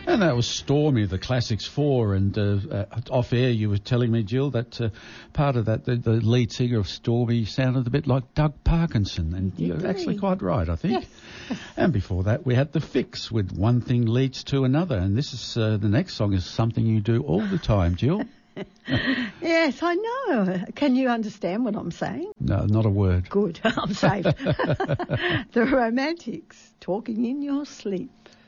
And that was Stormy, the Classics 4, and off air you were telling me, Jill, that part of that, the lead singer of Stormy sounded a bit like Doug Parkinson, and you're actually quite right, I think. Yes. And before that we had The Fix with One Thing Leads to Another, and this is the next song is something you do all the time, Jill. Yes, I know. Can you understand what I'm saying? No, not a word. Good, I'm safe. The Romantics, Talking in Your Sleep.